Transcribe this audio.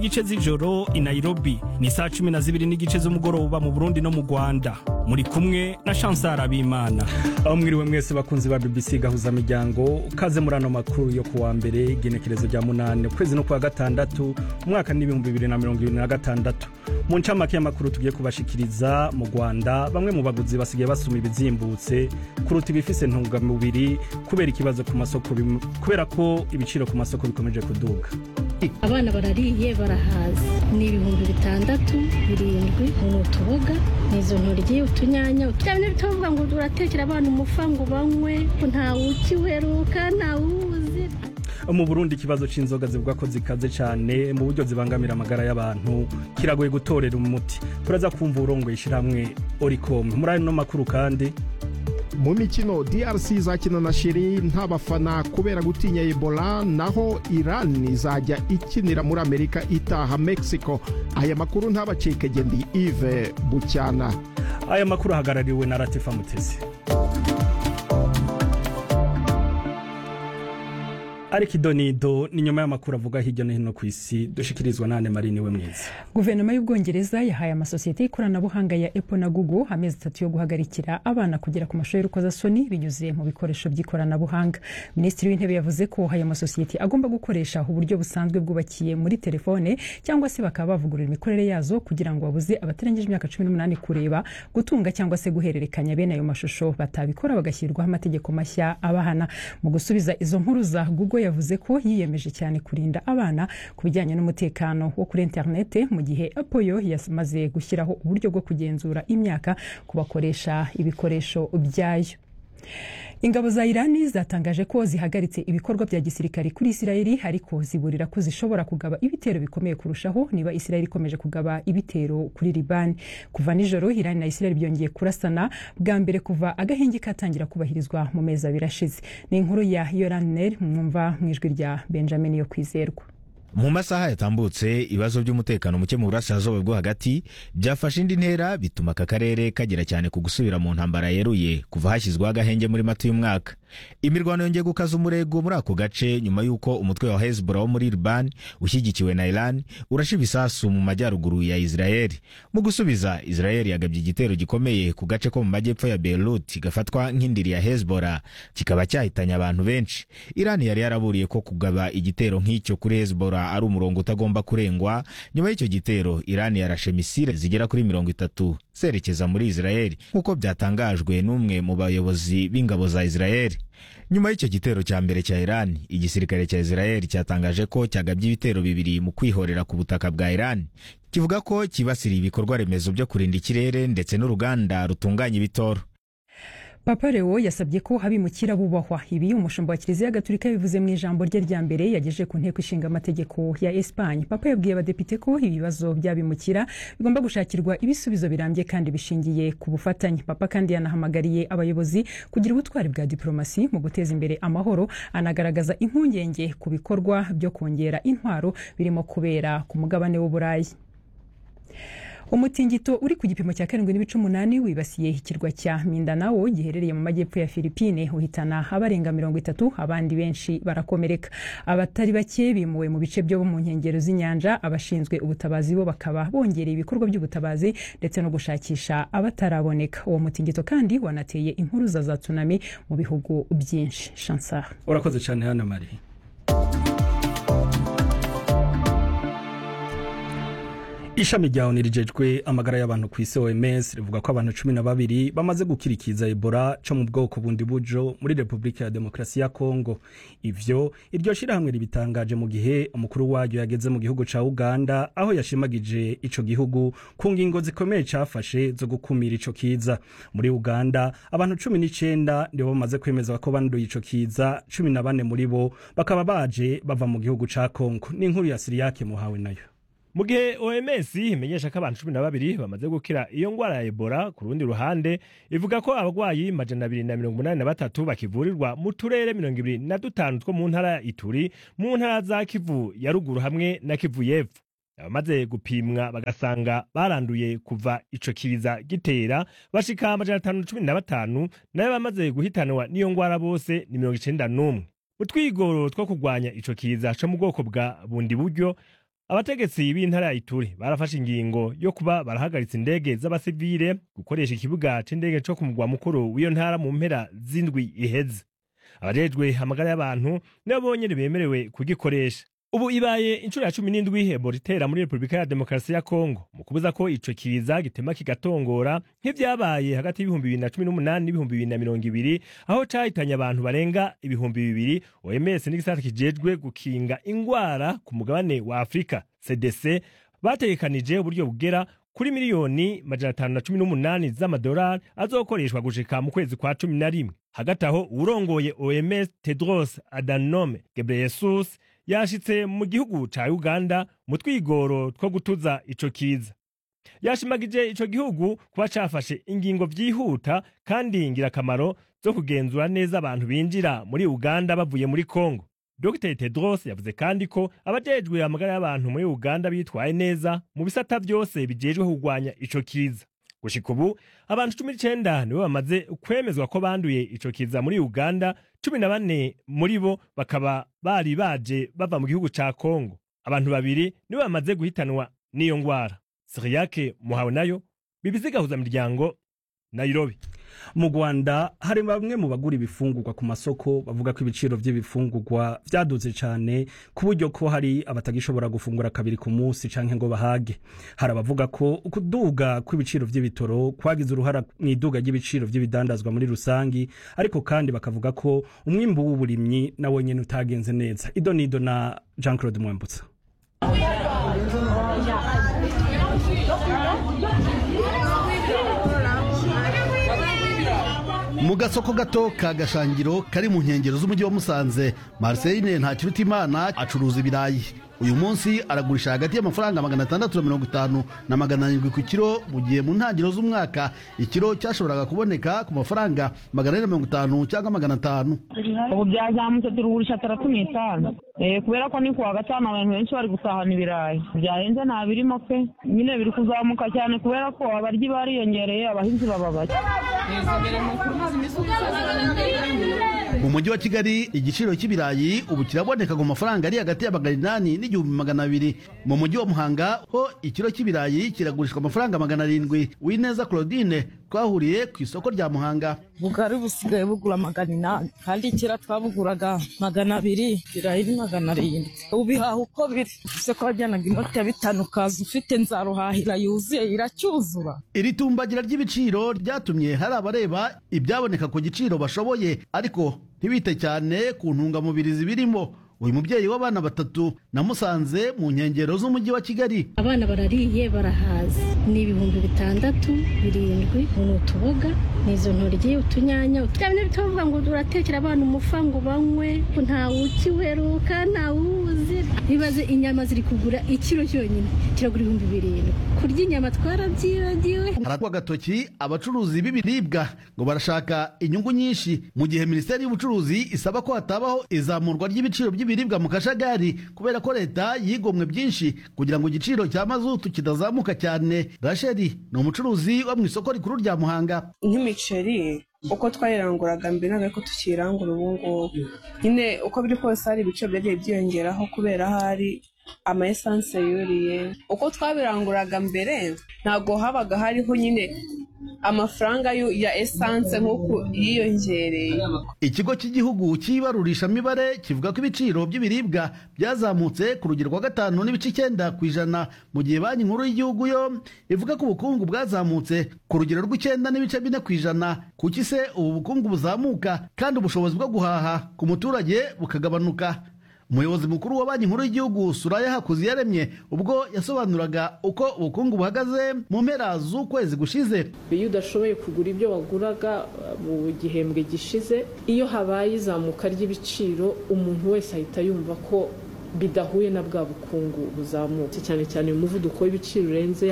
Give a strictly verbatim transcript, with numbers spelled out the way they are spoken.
igice z'ijoro i Nairobi ni saa cumi na zibiri n'igice z'umugoroba mu Burundi no mu Rwanda. Muri kumwe na Chancel Abimana. Aho mwiriwe mwese bakunzi ba B B C gahuza miryango, kaze murano makuru yo kuwa mbere genekerezo rya munane kwezi no kwa gatandatu umwaka n'ibihumbi bibiri na mirongo ibiri na gatandatu. Mu ncamake y'amakuru tugiye kubashikiriza mu Rwanda, bamwe mu baguzi basigaye basuma ibizimbutse kuruta ibifise ntungamubiri kubera ikibazo ku masoko, kubera ko ibiciro ku masoko bikomeje kuduga. Abana barariye barahaza ni ibihumbi bitandatu birindwi mu tuboga nizo ntoryi utunyanya utyamye bitovuga ngo duratekera abana umufango banywe nta ukiweruka nta uzi. Mu Burundi ikibazo c'inzoga zivuga ko zikaze cyane mu buryo zibangamira amagara y'abantu kiragoye gutorera umuti. Turaza kumva urongo yishiramwe Oricom muri no makuru. Kandi mu mikino D R C zakina na Chili nta bafana kubera gutinya Ebola, naho Iran izajya ikinira muri Amerika itaha Mexico. Aya makuru ntabacike gendi Yves Bucyana. Aya makuru hagarariwe na Latifa Mutesi. Ariki Donido ni nyuma y'amakuru avuga hirya no hino ku isi dushikirizwa nane Marine we mwiza. Guverinoma y'Ubwongereza yahaye amasosiyete y'ikoranabuhanga ya Apple na Google amezi atatu yo guhagarikira abana kugera ku mashuri y'urukozasoni binyuze mu bikoresho by'ikoranabuhanga. Minisitiri w'Intebe yavuze ko aya masosiyete agomba gukoresha uburyo busanzwe bwubakiye muri telefone cyangwa se bakaba bavugurura imikorere yazo kugira ngo babuze abatarengeje imyaka cumi n'umunani kureba, gutunga cyangwa se guhererekanya bene ayo mashusho, batabikora bagashyirwaho amategeko mashya abahana. Mu gusubiza izo nkuru za Google yavuze ko yiyemeje cyane kurinda abana ku bijyanye n'umutekano wo kuri internet, mu gihe Apple yo yamaze gushyiraho uburyo bwo kugenzura imyaka ku bakoresha ibikoresho byayo. Ingabo za Irani zatangaje ko zihagaritse ibikorwa bya gisirikare kuri Isirayeli, ariko ziburira ko zishobora kugaba ibitero bikomeye kurushaho niba Isirayeli ikomeje kugaba ibitero kuri Libani. Kuva nijoro Irani na Isirayeli byongeye kurasana bwa mbere kuva agahenge katangira kubahirizwa mu mezi abiri ashize. Ni inkuru ya Yoraner mwumva mwijwi rya Benjamin yo kwizerwa. Mu masaha yatambutse ibibazo by'umutekano muke mu burasirazuba bwo hagati byafashe indi ntera, bituma aka karere kagera cyane ku gusubira mu ntambara yeruye kuva hashyizweho agahenge muri Mata y'umwaka. Imirwano yongeye gukaza umurego muri ako gace nyuma y'uko umutwe wa Hezbollah wo muri Liban ushyigikiwe na Iran urasha ibisasu mu majyaruguru ya Israeli. Mu gusubiza, Israeli yagabye igitero gikomeye ku gace ko mu majyepfo ya Beirut gafatwa nk'indiri ya Hezbollah, kikaba cyahitanye abantu benshi. Iran yari yaraburiye ko kugaba igitero nk'icyo kuri Hezbollah ari umurongo utagomba kurengwa. Nyuma y'icyo gitero Iran yarashe misile zigera kuri mirongo itatu zerekeza muri Israeli, nk'uko byatangajwe n'umwe mu bayobozi b'ingabo za Israeli. Nyuma y'icyo gitero cya mbere cya Iran, igisirikare cya Israeli cyatangaje ko cyagabye ibitero bibiri mu kwihorera ku butaka bwa Iran, kivuga ko kibasiriye ibikorwa remezo byo kurinda ikirere ndetse n'uruganda rutunganya ibitoro. Papa Leo yasabye ko habimukira bubahwa. Ibi umushumba wa Kiliziya Gatolika bivuze mu ijambo rye rya mbere yageje ku nteko ishinga amategeko ya Espagne. Papa yabwiye abadepite ko ibibazo by'abimukira bigomba gushakirwa ibisubizo birambye kandi bishingiye ku bufatanye. Papa kandi yanahamagariye abayobozi kugira ubutwari bwa diplomasi mu guteza imbere amahoro, anagaragaza impungenge ku bikorwa byo kongera intwaro birimo kubera ku mugabane w'Uburayi. Umutingito uri ku gipimo cya karindwi n'ibice umunani wibasiye ikirwa cya Mindanao giherereye mu majyepfo ya Philippine, uhitana abarenga mirongo itatu, abandi benshi barakomereka. Abatari bake bimuwe mu bice byo mu nkengero z'inyanja. Abashinzwe ubutabazi bo bakaba bongereye ibikorwa by'ubutabazi ndetse no gushakisha abataraboneka. Uwo mutingito kandi wanateye impuruza za tsunami mu bihugu byinshi. Chancel, urakoze cyane hano Marie. Ishami rya O N U rijejwe amagara y'abantu ku isi O M S rivuga ko abantu cumi na babiri bamaze gukirikiza Ebola cyo mu bwoko bundi bujo muri Republika ya Demokarasi ya Kongo. Ivyo iryo shirahamwe ribitangaje mu gihe umukuru waryo yageze mu gihugu ca Uganda, aho yashimagije ico gihugu ku ngingo zikomeye cafashe zo gukumira ico kiza. Muri Uganda abantu cumi n'icenda nibo bamaze kwemeza ko banduye ico kiza, cumi na bane muri bo bakaba baje bava mu gihugu ca Kongo. Ni inkuru ya Siriyake Muhawe nayo. Mu gihe O M S imenyesha ko abantu cumi na babiri bamaze gukira iyo ngwara ya Ebola, ku rundi ruhande ivuga ko abagwayi majana abiri na mirongo umunani na batatu bakivurirwa mu turere mirongo ibiri na dutanu two mu ntara ya Ituri, mu ntara za Kivu ya ruguru hamwe na Kivu y'epfo. Abamaze gupimwa bagasanga baranduye kuva ico kiza gitera bashika amajana atanu na cumi na batanu, nayo bamaze guhitanwa n'iyo ngwara bose ni mirongo icenda n'umwe. Utwigoro two kugwanya ico kiza cyo mu bwoko bwa bundi buryo, abategetsi b'intara ya Ituri barafashe ingingo yo kuba barahagaritsa indege z'abasivile gukoresha ikibuga c'indege co ku mugwa mukuru w'iyo ntara mu mpera z'indwi iheze. Abajejwe amagara y'abantu nibo bonyene bemerewe kugikoresha. Ubu ibaye inshuro ya cumi n'indwi Ebola itera muri Republika ya Demokarasi ya Kongo mu kubuza ko ico kiza gitema kigatongora nk'ivyabaye hagati y'ibihumbi bibiri na cumi n'umunani n'ibihumbi bibiri na mirongo ibiri aho cahitanye abantu barenga ibihumbi bibiri. O M S n'igisata kijejwe gukinga ingwara ku mugabane wa Afrika C D C bategekanije uburyo bugera kuri miliyoni majana atanu na cumi n'umunani z'amadolari azokoreshwa gushika mu kwezi kwa cumi na rimwe. Hagati aho urongoye O M S Tedros Adhanom Ghebreyesus yashitse mu gihugu ca Uganda mu twigoro two gutuza ico kiza. Yashimagije ico gihugu kuba cafashe ingingo vyihuta kandi ngirakamaro zo kugenzura neza abantu binjira muri Uganda bavuye muri Kongo. Doctor Tedros yavuze kandi ko abajejwe amagara y'abantu muri Uganda bitwaye neza mu bisata vyose bijejwe kugwanya ico kiza. Gushika ubu abantu cumi n'icenda nibo bamaze kwemezwa ko banduye ico kiza muri Uganda, cumi na bane muri bo bakaba bari baje bava mu gihugu ca Kongo. Abantu babiri nibo bamaze guhitanwa n'iyo ngwara. Siriyake Muhawenayo, B B C gahuza miryango, Nairobi. Mu Rwanda hari bamwe mu bagura ibifungurwa ku masoko bavuga ko ibiciro by'ibifungurwa vyaduze cyane ku buryo ko hari abatagishobora gufungura kabiri ku munsi canke ngo bahage. Hari abavuga ko ukuduga kw'ibiciro vy'ibitoro kwagize uruhara mu iduga ry'ibiciro vy'ibidandazwa muri rusangi, ariko kandi bakavuga ko umwimbu w'uburimyi nawo nyene utagenze neza. Idonido na Jean Claude Mwambutsa. Mu gasoko gato ka Gashangiro kari mu nkengero z'umujyi wa Musanze, Marceline Ntakirutimana acuruza ibirayi. Uyu munsi aragurisha hagati y'amafaranga magana atandatu na mirongo itanu na magana arindwi ku kiro, mu gihe mu ntangiriro z'umwaka ikiro cyashoboraga kuboneka ku mafaranga magana ane na mirongo itanu cyangwa magana atanu. Ubu byazamutse turugurisha atandatu n'itanu kubera ko ni kuwa gatanu abantu benshi bari gusahana ibirayi. Byahenze nta birimo pe, nyine biri kuzamuka cyane kubera ko abaryi bariyongereye, abahinzi baba bake. Mu mujyi wa Kigali igiciro cy'ibirayi ubu kiraboneka ku mafaranga ari hagati ya magana inani n'igihumbi magana abiri. Mu mujyi wa Muhanga ho ikiro cy'ibirayi kiragurishwa amafaranga magana arindwi. Wineza Claudine twahuriye ku isoko rya Muhanga. Bugari busigaye bugura magana inani kandi kira twabuguraga magana abiri, ibirayi ni magana arindwi. Ubihaha uko biri use ko wajyanaga inoti ya bitanu kazi ufite nzaruhahira yuzuye iracyuzura. Iri tumbagira ry'ibiciro ryatumye hari abareba ibyaboneka ku giciro bashoboye ariko ntibite cyane ku ntungamubiri zibirimo. Uyu mubyeyi w'abana batatu namusanze mu nkengero z'umujyi wa Kigali. Abana barariye barahaze, ni ibihumbi bitandatu birindwi mu tuboga nizo ntoryi utunyanya utyamye bitovuga ngo uratekera abana umufa ngo banywe, nta ukiweruka nta uzi. Bibaze inyama ziri kugura ikiro cyonyine kiragura ibihumbi birindwi. Kurya inyama twarabyibagiwe. Harakwa gatoki abacuruzi b'ibiribwa ngo barashaka inyungu nyinshi, mu gihe Minisiteri y'Ubucuruzi isaba ko hatabaho izamurwa ry'ibiciro by'ibiribwa mu kajagari kubera ko leta yigomwe byinshi kugira ngo igiciro cya mazutu kidazamuka cyane. Rasheli ni umucuruzi wo mu isoko rikuru rya Muhanga. Nk'imiceri uko twayiranguraga mbere ntabwo tukirangura ubu ngubu, nyine uko biri kose hari ibiciro byagiye byiyongeraho kubera hari ama essence yuriye. Uko twabiranguraga mbere ntabwo habaga hariho nyine amafaranga ya essence nk'uko yiyongereye. Ikigo cy'igihugu cy'ibarurisha mibare kivuga ko ibiciro by'ibiribwa byazamutse ku rugero rwa gatanu n'ibice icyenda ku ijana, mu gihe banki nkuru y'igihugu yo ivuga ko ubukungu bwazamutse ku rugero rw'icyenda n'ibice bine ku ijana. Kuki se ubu bukungu buzamuka kandi ubushobozi bwo guhaha ku muturage bukagabanuka? Umuyobozi mukuru wa banki nkuru y'igihugu Suraya Hakuziyaremye ubwo yasobanuraga uko ubukungu buhagaze mu mpera z'ukwezi gushize. Iyo udashoboye kugura ibyo waguraga mu gihembwe gishize, iyo habaye izamuka ry'ibiciro umuntu wese ahita yumva ko bidahuye na bwa bukungu buzamutse, cyane cyane umuvuduko w'ibiciro urenze